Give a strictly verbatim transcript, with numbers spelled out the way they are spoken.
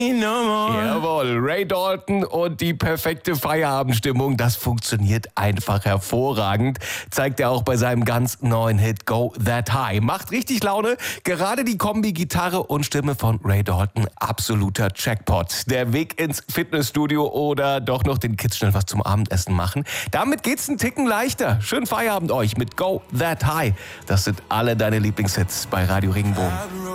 Jawohl, Ray Dalton und die perfekte Feierabendstimmung, das funktioniert einfach hervorragend. Zeigt er auch bei seinem ganz neuen Hit Go That High. Macht richtig Laune. Gerade die Kombi Gitarre und Stimme von Ray Dalton, absoluter Jackpot. Der Weg ins Fitnessstudio oder doch noch den Kids schnell was zum Abendessen machen. Damit geht's einen Ticken leichter. Schönen Feierabend euch mit Go That High. Das sind alle deine Lieblingshits bei Radio Regenbogen.